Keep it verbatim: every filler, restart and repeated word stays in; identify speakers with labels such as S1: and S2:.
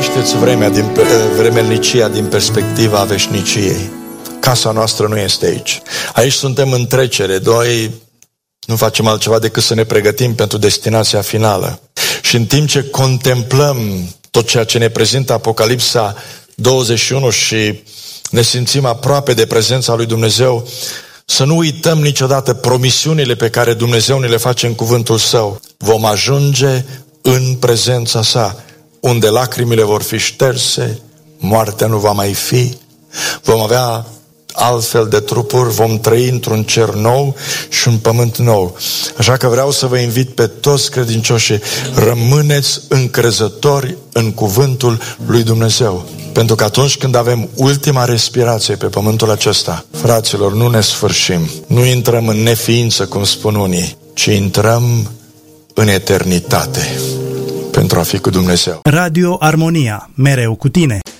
S1: cunoașteți vremea din, vremelnicia din perspectiva veșniciei. Casa noastră nu este aici. Aici suntem în trecere. Noi nu facem altceva decât să ne pregătim pentru destinația finală. Și în timp ce contemplăm tot ceea ce ne prezintă Apocalipsa douăzeci și unu și ne simțim aproape de prezența lui Dumnezeu, să nu uităm niciodată promisiunile pe care Dumnezeu ne le face în cuvântul Său. Vom ajunge în prezența Sa, unde lacrimile vor fi șterse, moartea nu va mai fi, vom avea altfel de trupuri, vom trăi într-un cer nou și un pământ nou. Așa că vreau să vă invit pe toți credincioșii, rămâneți încrezători în cuvântul lui Dumnezeu. Pentru că atunci când avem ultima respirație pe pământul acesta, fraților, nu ne sfârșim, nu intrăm în neființă, cum spun unii, ci intrăm în eternitate pentru a fi cu Dumnezeu.
S2: Radio Armonia, mereu cu tine.